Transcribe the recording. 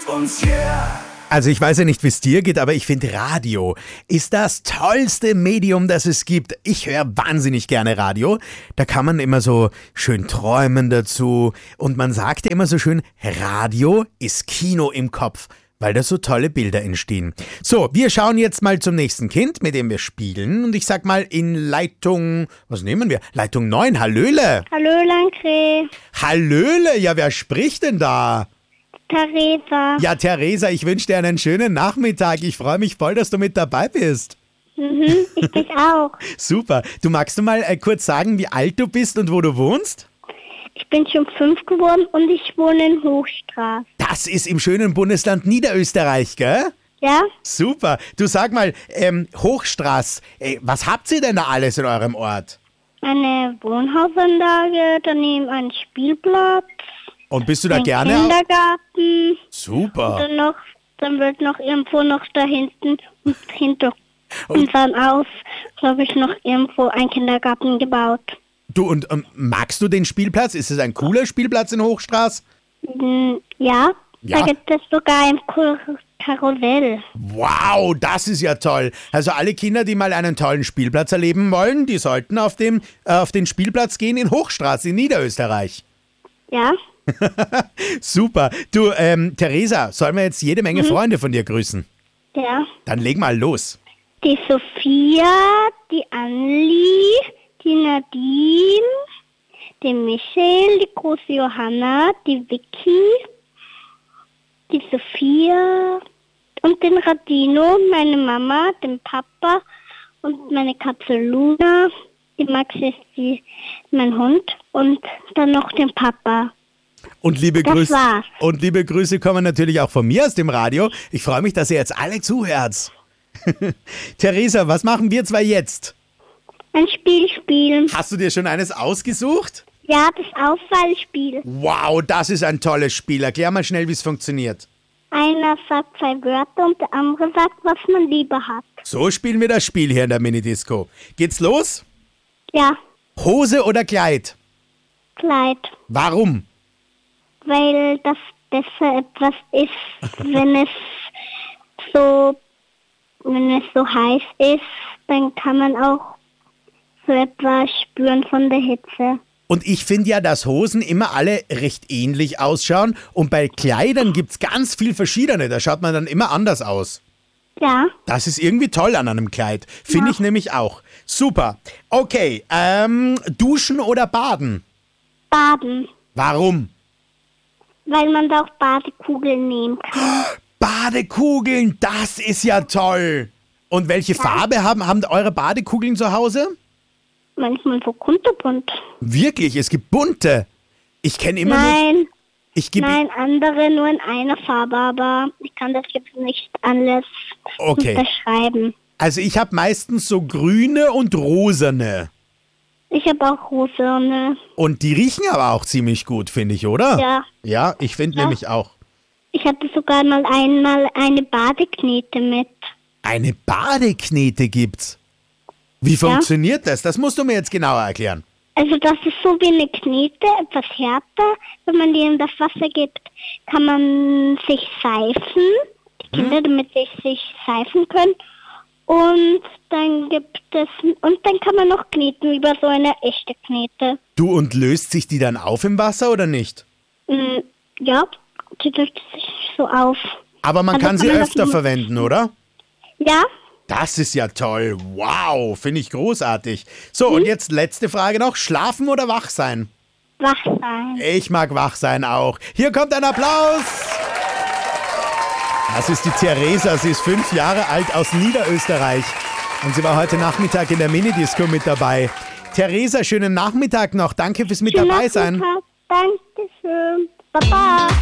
uns, yeah. Also ich weiß ja nicht, wie es dir geht, aber ich finde Radio ist das tollste Medium, das es gibt. Ich höre wahnsinnig gerne Radio. Da kann man immer so schön träumen dazu. Und man sagt ja immer so schön, Radio ist Kino im Kopf, weil da so tolle Bilder entstehen. So, wir schauen jetzt mal zum nächsten Kind, mit dem wir spielen. Und ich sag mal in Leitung, was nehmen wir? Leitung 9, Hallöle. Hallo, Lankre. Hallöle, ja, wer spricht denn da? Theresa. Ja, Theresa, ich wünsche dir einen schönen Nachmittag. Ich freue mich voll, dass du mit dabei bist. Ich mich auch. Super. Du magst du mal kurz sagen, wie alt du bist und wo du wohnst? Ich bin schon 5 geworden und ich wohne in Hochstraß. Das ist im schönen Bundesland Niederösterreich, gell? Ja? Super. Du sag mal, Hochstraß, was habt ihr denn da alles in eurem Ort? Eine Wohnhausanlage, daneben ein Spielplatz. Und bist du da ein gerne? Kindergarten. Super. Und dann wird noch irgendwo noch da hinten und hinter unserem Haus, glaube ich, noch irgendwo ein Kindergarten gebaut. Du, und magst du den Spielplatz? Ist es ein cooler Spielplatz in Hochstraß? Ja, Ja. da gibt es sogar ein Karussell. Wow, das ist ja toll. Also alle Kinder, die mal einen tollen Spielplatz erleben wollen, die sollten auf den Spielplatz gehen in Hochstraß in Niederösterreich. Ja? Super. Du, Theresa, sollen wir jetzt jede Menge Freunde von dir grüßen? Ja. Dann leg mal los. Die Sophia, die Anneli, die Nadine, die Michelle, die große Johanna, die Vicky, die Sophia und den Radino, meine Mama, den Papa und meine Katze Luna, die Max ist mein Hund und dann noch den Papa. Und liebe Das Grüße. war's. Und liebe Grüße kommen natürlich auch von mir aus dem Radio. Ich freue mich, dass ihr jetzt alle zuhört. Theresa, was machen wir zwei jetzt? Ein Spiel spielen. Hast du dir schon eines ausgesucht? Ja, das Auswahlspiel. Wow, das ist ein tolles Spiel. Erklär mal schnell, wie es funktioniert. Einer sagt 2 Wörter und der andere sagt, was man lieber hat. So spielen wir das Spiel hier in der Minidisco. Geht's los? Ja, Hose oder Kleid? Kleid. Warum? Weil das besser etwas ist, wenn es so heiß ist, dann kann man auch so etwas spüren von der Hitze. Und ich finde ja, dass Hosen immer alle recht ähnlich ausschauen und bei Kleidern gibt's ganz viel verschiedene, da schaut man dann immer anders aus. Ja, Das ist irgendwie toll an einem Kleid, finde ich nämlich auch. Super. Okay, duschen oder baden? baden, Warum? weil man da auch Badekugeln nehmen kann. Badekugeln, das ist ja toll. Und welche Farbe haben eure Badekugeln zu Hause? Manchmal so kunterbunt. Wirklich, es gibt bunte. Ich kenne immer nur... Nein, Ich gebe nein, andere nur in einer Farbe, aber ich kann das jetzt nicht alles Okay. unterschreiben. Also ich habe meistens so grüne und rosane. Ich habe auch rosane. Und die riechen aber auch ziemlich gut, finde ich, oder? Ja. Ja, ich finde Ja. nämlich auch. Ich hatte sogar mal einmal eine Badeknete mit. Eine Badeknete gibt's. Wie funktioniert das? Das musst du mir jetzt genauer erklären. Also das ist so wie eine Knete, etwas härter. Wenn man die in das Wasser gibt, kann man sich seifen. Die Kinder, damit sie sich seifen können. Und dann kann man noch kneten über so eine echte Knete. Du, und löst sich die dann auf im Wasser oder nicht? Ja, die löst sich so auf. Aber man Also kann sie kann man das öfter nur- verwenden, oder? Ja, Das ist ja toll. Wow, finde ich großartig. So, und jetzt letzte Frage noch. Schlafen oder wach sein? wach sein. Ich mag wach sein auch. Hier kommt ein Applaus. Das ist die Theresa. Sie ist 5 Jahre alt aus Niederösterreich. Und sie war heute Nachmittag in der Minidisco mit dabei. Theresa, schönen Nachmittag noch. Danke fürs mit dabei sein. Dankeschön. Baba.